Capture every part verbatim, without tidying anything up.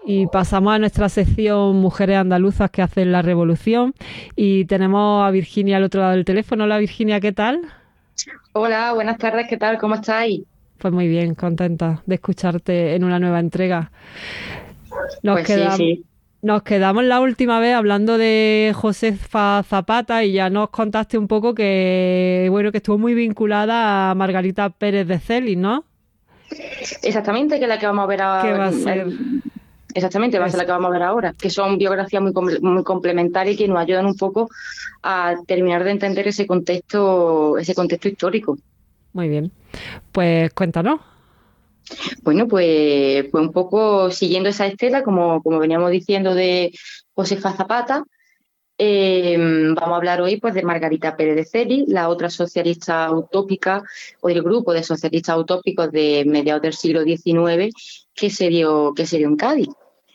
y pasamos a nuestra sección Mujeres Andaluzas que hacen la revolución y tenemos a Virginia al otro lado del teléfono. Hola Virginia, ¿qué tal? Hola, buenas tardes, ¿qué tal? ¿Cómo estáis? Pues muy bien, contenta de escucharte en una nueva entrega. Nos Pues sí, quedamos, sí, nos quedamos la última vez hablando de Josefa Zapata y ya nos contaste un poco que, bueno, que estuvo muy vinculada a Margarita Pérez de Celis, ¿no? exactamente, que es la que vamos a ver ¿Qué ahora, va a ser? exactamente, va a ser Es, la que vamos a ver ahora, que son biografías muy, com- muy complementarias y que nos ayudan un poco a terminar de entender ese contexto, ese contexto histórico. muy bien. Pues cuéntanos. Bueno, pues, pues un poco siguiendo esa estela, como, como veníamos diciendo de Josefa Zapata. Eh, vamos a hablar hoy pues, de Margarita Pérez de Celis, la otra socialista utópica o del grupo de socialistas utópicos de mediados del siglo diecinueve que se dio, que se dio en Cádiz.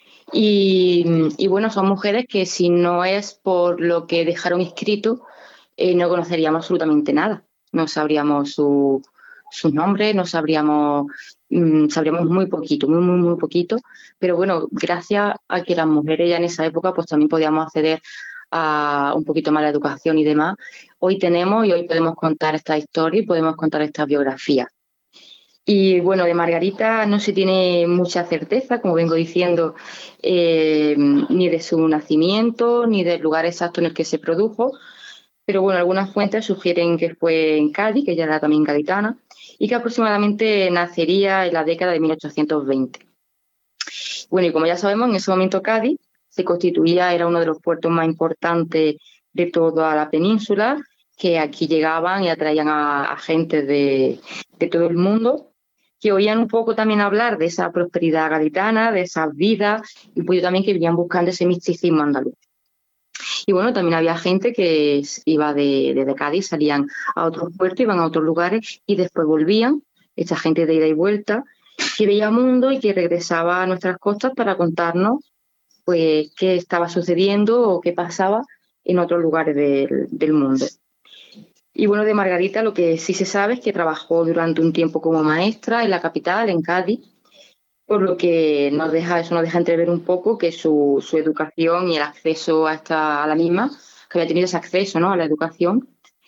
Y, y bueno, son mujeres que si no es por lo que dejaron escrito, eh, no conoceríamos absolutamente nada. No sabríamos su, sus nombres, no sabríamos, mm, sabríamos muy poquito, muy, muy, muy poquito. Pero bueno, gracias a que las mujeres ya en esa época pues también podíamos acceder a un poquito más la educación y demás. Hoy tenemos y hoy podemos contar esta historia y podemos contar esta biografía. Y bueno, de Margarita no se tiene mucha certeza, como vengo diciendo, eh, ni de su nacimiento, ni del lugar exacto en el que se produjo, pero bueno, algunas fuentes sugieren que fue en Cádiz, que ella era también gaditana, y que aproximadamente nacería en la década de mil ochocientos veinte. Bueno, y como ya sabemos, en ese momento Cádiz se constituía, era uno de los puertos más importantes de toda la península, que aquí llegaban y atraían a, a gente de, de todo el mundo, que oían un poco también hablar de esa prosperidad gaditana, de esas vidas, y pues también que venían buscando ese misticismo andaluz. Y bueno, también había gente que iba de, desde Cádiz, salían a otros puertos, iban a otros lugares y después volvían, esta gente de ida y vuelta, que veía mundo y que regresaba a nuestras costas para contarnos pues qué estaba sucediendo o qué pasaba en otros lugares del, del mundo. Y bueno, de Margarita lo que sí se sabe es que trabajó durante un tiempo como maestra en la capital, en Cádiz, por lo que nos deja, eso nos deja entrever un poco que su, su educación y el acceso a, esta, a la misma, que había tenido ese acceso, ¿no?, a la educación,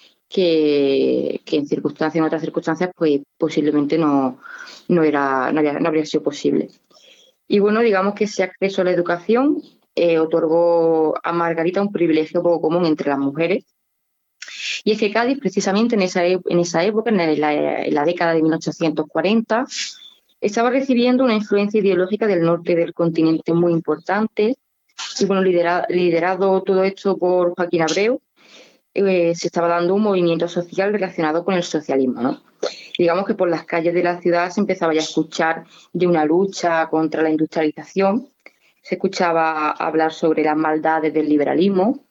que, que en circunstancias, en otras circunstancias, pues posiblemente no, no, era, no, había, no habría sido posible. Y bueno, digamos que ese acceso a la educación eh, otorgó a Margarita un privilegio poco común entre las mujeres. Y es que Cádiz, precisamente en esa, en esa época, en la, en la década de mil ochocientos cuarenta, estaba recibiendo una influencia ideológica del norte del continente muy importante. Y bueno, lidera, liderado todo esto por Joaquín Abreu, eh, se estaba dando un movimiento social relacionado con el socialismo, ¿no? Digamos que por las calles de la ciudad se empezaba ya a escuchar de una lucha contra la industrialización, se escuchaba hablar sobre las maldades del liberalismo,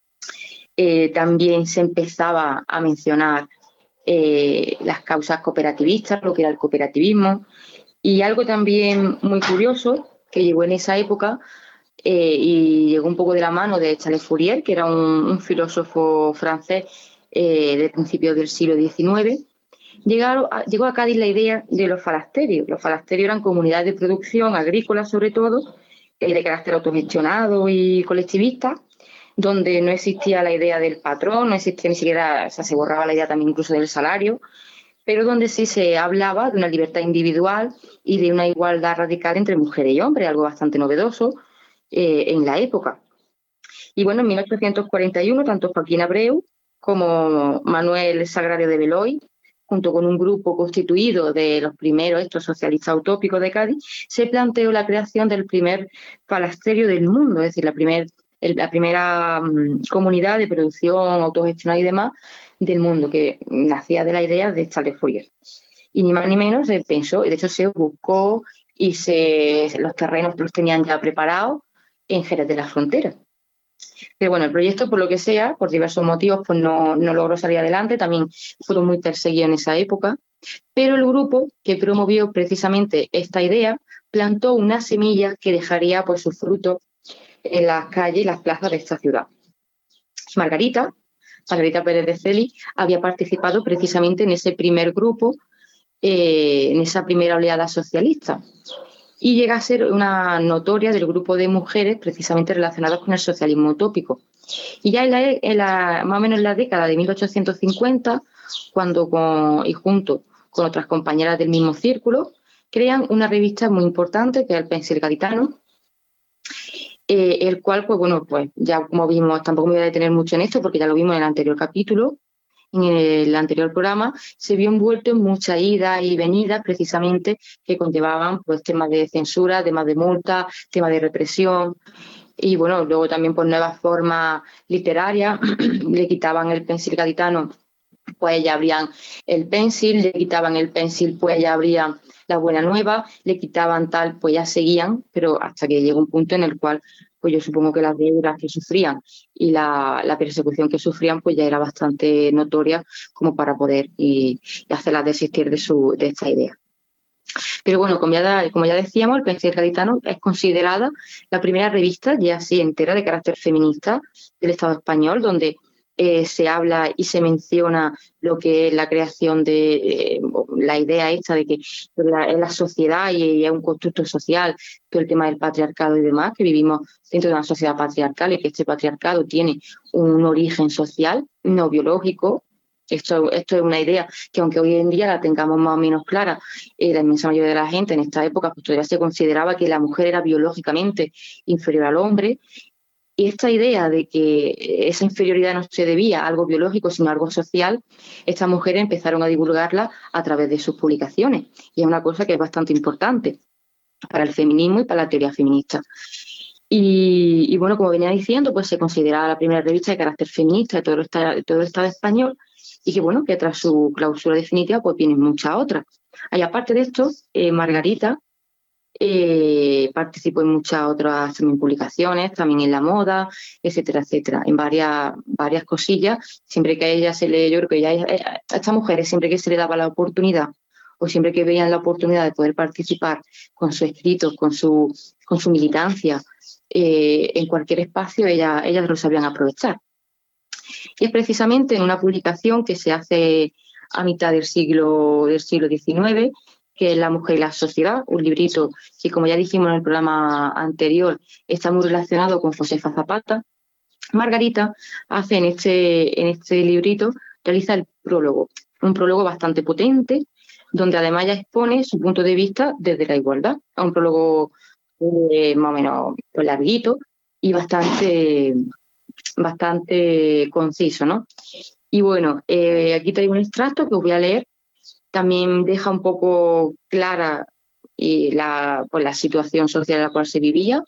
eh, también se empezaba a mencionar eh, las causas cooperativistas, lo que era el cooperativismo, y algo también muy curioso que llegó en esa época eh, y llegó un poco de la mano de Charles Fourier, que era un, un filósofo francés eh, de principios del siglo diecinueve. Llegaron a, llegó a Cádiz la idea de los falasterios. Los falasterios eran comunidades de producción agrícola, sobre todo, eh, de carácter autogestionado y colectivista, donde no existía la idea del patrón, no existía ni siquiera, o sea, se borraba la idea también incluso del salario, pero donde sí se hablaba de una libertad individual y de una igualdad radical entre mujeres y hombres, algo bastante novedoso eh, en la época. Y bueno, en mil ochocientos cuarenta y uno, tanto Joaquín Abreu como Manuel Sagrario de Beloy, junto con un grupo constituido de los primeros estos socialistas utópicos de Cádiz, se planteó la creación del primer falasterio del mundo, es decir, la, primer, el, la primera um, comunidad de producción autogestionada y demás del mundo, que nacía de la idea de Charles Fourier. Y ni más ni menos se pensó, y de hecho se buscó y se, los terrenos los tenían ya preparados en Jerez de la Frontera. Pero bueno, el proyecto, por lo que sea, por diversos motivos, pues no, no logró salir adelante, también fueron muy perseguidos en esa época, pero el grupo que promovió precisamente esta idea plantó una semilla que dejaría pues sus frutos en las calles y las plazas de esta ciudad. Margarita, Margarita Pérez de Celis, había participado precisamente en ese primer grupo, eh, en esa primera oleada socialista. y llega a ser una notoria del grupo de mujeres precisamente relacionadas con el socialismo utópico. Y ya en la, en la, más o menos en la década de mil ochocientos cincuenta, cuando con, y junto con otras compañeras del mismo círculo, crean una revista muy importante que es el Pensil Gaditano, eh, el cual, pues bueno, pues ya como vimos, tampoco me voy a detener mucho en esto porque ya lo vimos en el anterior capítulo, en el anterior programa, se vio envuelto en muchas idas y venidas precisamente que conllevaban pues temas de censura, temas de multa, temas de represión y bueno, luego también por nuevas formas literarias, le quitaban el Pensil Gaditano, pues ya abrían el Pensil, le quitaban el Pensil, pues ya abrían la Buena Nueva, le quitaban tal, pues ya seguían, pero hasta que llegó un punto en el cual pues yo supongo que las deudas que sufrían y la, la persecución que sufrían pues ya era bastante notoria como para poder y, y hacerlas desistir de, su, de esta idea. Pero bueno, como ya, como ya decíamos, el Pensil Gaditano es considerada la primera revista ya así entera de carácter feminista del Estado español, donde eh, se habla y se menciona lo que es la creación de eh, la idea esta de que la, es la sociedad y, y es un constructo social, todo el tema del patriarcado y demás, que vivimos dentro de una sociedad patriarcal y que este patriarcado tiene un origen social, no biológico. Esto, esto es una idea que aunque hoy en día la tengamos más o menos clara, eh, la inmensa mayoría de la gente en esta época pues todavía se consideraba que la mujer era biológicamente inferior al hombre. Y esta idea de que esa inferioridad no se debía a algo biológico, sino a algo social, estas mujeres empezaron a divulgarla a través de sus publicaciones. Y es una cosa que es bastante importante para el feminismo y para la teoría feminista. Y, y bueno, como venía diciendo, pues se considera la primera revista de carácter feminista de todo el Estado, de todo el Estado español y que bueno, que tras su clausura definitiva pues vienen muchas otras. Y aparte de esto, eh, Margarita Eh, participó en muchas otras también publicaciones, también en la moda, etcétera, etcétera, en varias, varias cosillas. Siempre que a ella se le, yo creo que ella, a estas mujeres, siempre que se le daba la oportunidad o siempre que veían la oportunidad de poder participar con su escrito, con su, con su militancia eh, en cualquier espacio, ellas, ellas lo sabían aprovechar. Y es precisamente en una publicación que se hace a mitad del siglo, del siglo diecinueve, que es La mujer y la sociedad, un librito que, como ya dijimos en el programa anterior, está muy relacionado con Josefa Zapata. Margarita hace en este, en este librito, realiza el prólogo, un prólogo bastante potente, donde además ya expone su punto de vista desde la igualdad. Es un prólogo eh, más o menos pues, larguito y bastante, bastante conciso, ¿no? Y bueno, eh, aquí traigo un extracto que os voy a leer. También deja un poco clara y la, pues, la situación social en la cual se vivía,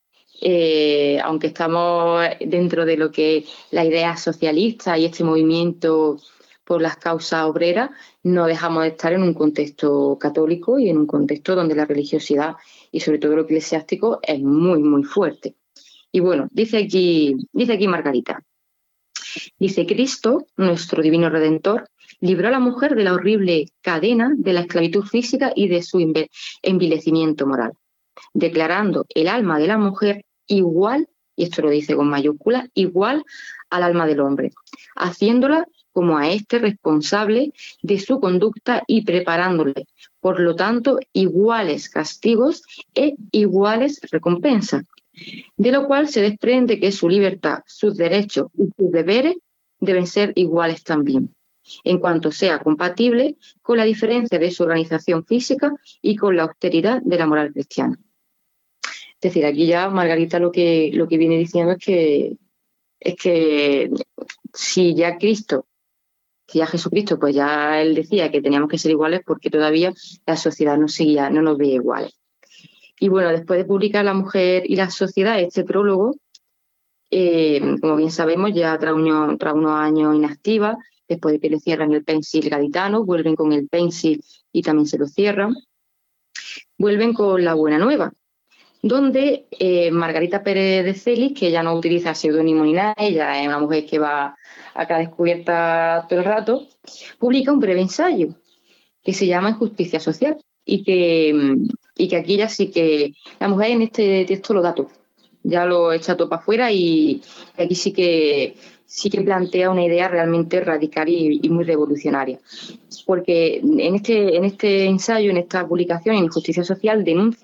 eh, aunque estamos dentro de lo que es la idea socialista y este movimiento por las causas obreras, no dejamos de estar en un contexto católico y en un contexto donde la religiosidad y sobre todo lo eclesiástico es muy, muy fuerte. Y bueno, dice aquí, dice aquí Margarita. Dice, Cristo, nuestro divino Redentor, libró a la mujer de la horrible cadena de la esclavitud física y de su envilecimiento moral, declarando el alma de la mujer igual, y esto lo dice con mayúsculas, igual al alma del hombre, haciéndola como a éste responsable de su conducta y preparándole, por lo tanto, iguales castigos e iguales recompensas. De lo cual se desprende que su libertad, sus derechos y sus deberes deben ser iguales también, en cuanto sea compatible con la diferencia de su organización física y con la austeridad de la moral cristiana. Es decir, aquí ya Margarita lo que, lo que viene diciendo es que, es que si ya Cristo, si ya Jesucristo, pues ya él decía que teníamos que ser iguales porque todavía la sociedad nos seguía, no nos veía iguales. Y bueno, después de publicar La mujer y la sociedad, este prólogo, eh, como bien sabemos, ya tras, uno, tras unos años inactiva, después de que le cierran el Pensil Gaditano, vuelven con el Pensil y también se lo cierran, vuelven con La buena nueva, donde eh, Margarita Pérez de Celis, que ya no utiliza seudónimo ni nada, ella es una mujer que va acá descubierta todo el rato, publica un breve ensayo que se llama Injusticia social y que, y que aquí ya sí que la mujer en este texto lo da todo, ya lo echa todo para afuera y aquí sí que sí que plantea una idea realmente radical y, y muy revolucionaria, porque en este, en este ensayo, en esta publicación, en Injusticia social, denuncia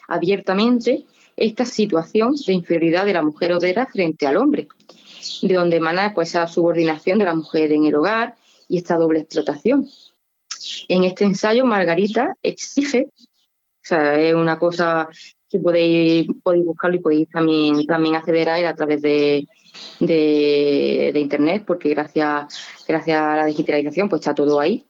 abiertamente esta situación de inferioridad de la mujer obrera frente al hombre, de donde emana pues, esa subordinación de la mujer en el hogar y esta doble explotación. En este ensayo, Margarita exige, o sea, es una cosa que podéis, podéis buscarlo y podéis también, también acceder a él a través de, de, de Internet, porque gracias, gracias a la digitalización pues está todo ahí.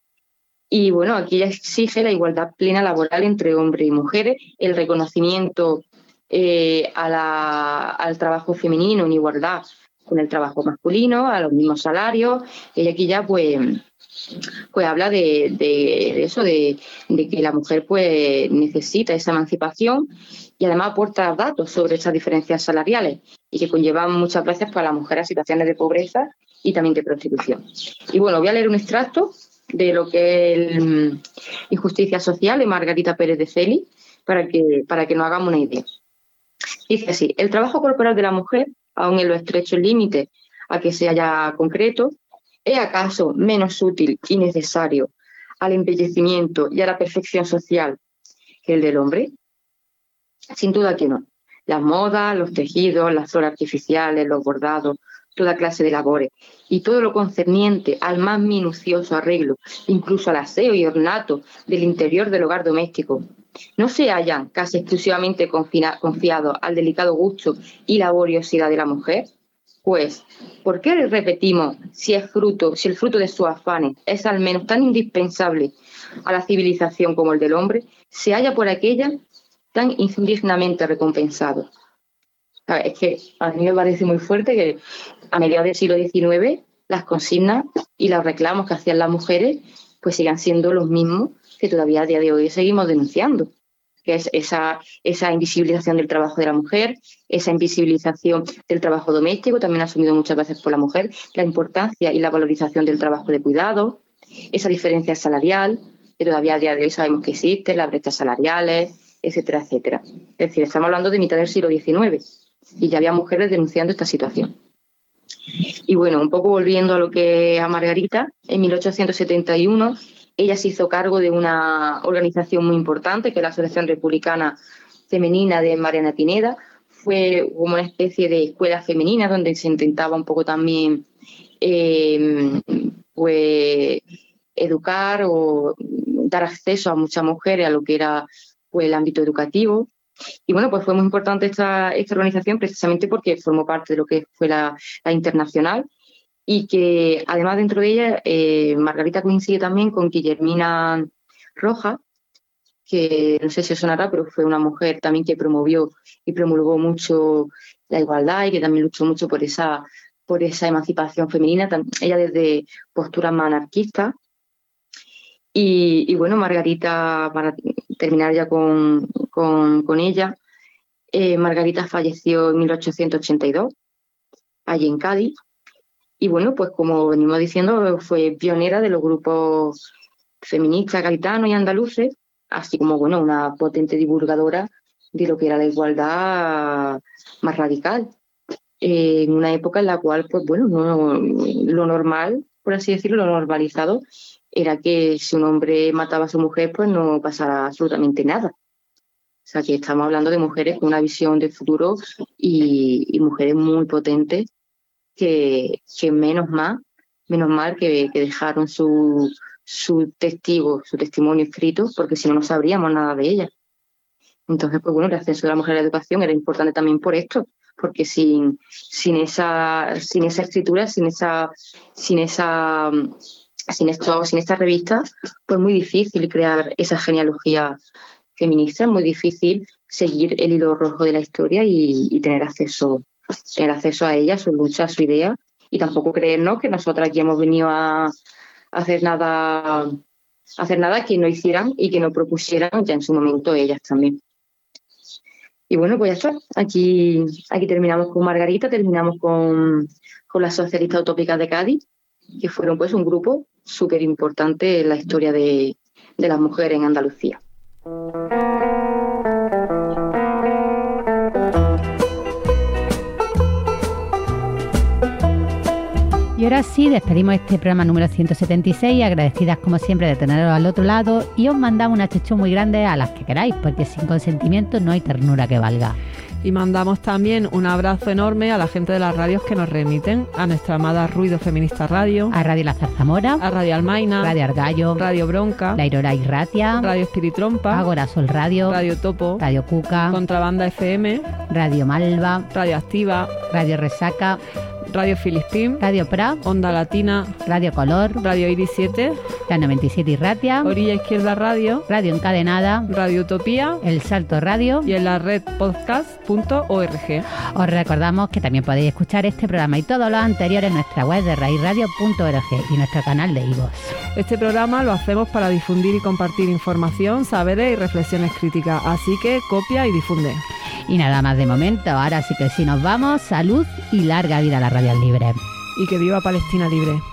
Y bueno, aquí ella exige la igualdad plena laboral entre hombres y mujeres, el reconocimiento eh, a la, al trabajo femenino en igualdad con el trabajo masculino, a los mismos salarios. Ella aquí ya pues, pues habla de, de, de eso, de, de que la mujer pues necesita esa emancipación y además aporta datos sobre esas diferencias salariales y que conllevan muchas veces para la mujer a situaciones de pobreza y también de prostitución. Y bueno, voy a leer un extracto de lo que es el Injusticia Social de Margarita Pérez de Celi para que, para que nos hagamos una idea. Dice así: el trabajo corporal de la mujer, aun en los estrechos límites a que sea ya concreto, ¿es acaso menos útil y necesario al embellecimiento y a la perfección social que el del hombre? Sin duda que no. Las modas, los tejidos, las flores artificiales, los bordados, toda clase de labores y todo lo concerniente al más minucioso arreglo, incluso al aseo y ornato del interior del hogar doméstico, no se hallan casi exclusivamente confiados al delicado gusto y laboriosidad de la mujer. Pues, ¿por qué repetimos si es fruto, si el fruto de sus afanes es al menos tan indispensable a la civilización como el del hombre, se halla por aquella tan indignamente recompensado? Es que a mí me parece muy fuerte que a mediados del siglo diecinueve las consignas y los reclamos que hacían las mujeres pues sigan siendo los mismos que todavía a día de hoy seguimos denunciando, que es esa, esa invisibilización del trabajo de la mujer, esa invisibilización del trabajo doméstico, también asumido muchas veces por la mujer, la importancia y la valorización del trabajo de cuidado, esa diferencia salarial, que todavía a día de hoy sabemos que existe, las brechas salariales, etcétera, etcétera. Es decir, estamos hablando de mitad del siglo diecinueve y ya había mujeres denunciando esta situación. Y bueno, un poco volviendo a lo que a Margarita, en mil ochocientos setenta y uno ella se hizo cargo de una organización muy importante, que es la Asociación Republicana Femenina de Mariana Pineda. Fue como una especie de escuela femenina donde se intentaba un poco también eh, pues, educar o dar acceso a muchas mujeres a lo que era pues, el ámbito educativo. Y bueno, pues fue muy importante esta, esta organización precisamente porque formó parte de lo que fue la, la internacional y que además dentro de ella eh, Margarita coincide también con Guillermina Rojas, que no sé si os sonará, pero fue una mujer también que promovió y promulgó mucho la igualdad y que también luchó mucho por esa, por esa emancipación femenina, ella desde posturas más anarquistas. Y, y bueno, Margarita, para terminar ya con, con, con ella, eh, Margarita falleció en mil ochocientos ochenta y dos, allí en Cádiz. Y bueno, pues como venimos diciendo, fue pionera de los grupos feministas gaditanos y andaluces, así como bueno, una potente divulgadora de lo que era la igualdad más radical, eh, en una época en la cual, pues bueno, no, lo normal, por así decirlo, lo normalizado, era que si un hombre mataba a su mujer, pues no pasara absolutamente nada. O sea, que estamos hablando de mujeres con una visión de futuro y, y mujeres muy potentes que, que menos mal, menos mal que, que dejaron su, su testigo, su testimonio escrito, porque si no, no sabríamos nada de ellas. Entonces, pues bueno, el ascenso de la mujer a la educación era importante también por esto, porque sin, sin esa, sin esa escritura, sin esa, sin esa, sin esto, sin esta revista, pues muy difícil crear esa genealogía feminista, es muy difícil seguir el hilo rojo de la historia y, y tener acceso, tener acceso a ella, a su lucha, a su idea, y tampoco creernos que nosotras aquí hemos venido a, a hacer nada, a hacer nada que no hicieran y que no propusieran ya en su momento ellas también. Y bueno, pues ya está. Aquí, aquí terminamos con Margarita, terminamos con, con las socialistas utópicas de Cádiz, que fueron pues un grupo súper importante en la historia de, de las mujeres en Andalucía. Y ahora sí, despedimos este programa número ciento setenta y seis, agradecidas como siempre de teneros al otro lado, y os mandamos una chuchu muy grande a las que queráis, porque sin consentimiento no hay ternura que valga. Y mandamos también un abrazo enorme a la gente de las radios que nos remiten, a nuestra amada Ruido Feminista Radio, A Radio La Zarzamora, a Radio Almaina, Radio Argallo, Radio Bronca, La Aurora y Ratia, Radio Espiritrompa, Agora Sol Radio, Radio Topo, Radio Cuca, Contrabanda F M, Radio Malva, Radio Activa, Radio Resaca, Radio Filispín, Radio Pra, Onda Latina, Radio Color, Radio Iris siete, La noventa y siete y Ratia, Orilla Izquierda Radio, Radio Encadenada, Radio Utopía El Salto Radio. y en la red podcast punto org. Os recordamos que también podéis escuchar este programa y todos los anteriores en nuestra web de raíz radio punto org y nuestro canal de iVoox. Este programa lo hacemos para difundir y compartir información, saberes y reflexiones críticas, así que copia y difunde. Y nada más de momento, ahora sí que sí nos vamos. Salud y larga vida a las radios libres. Y que viva Palestina libre.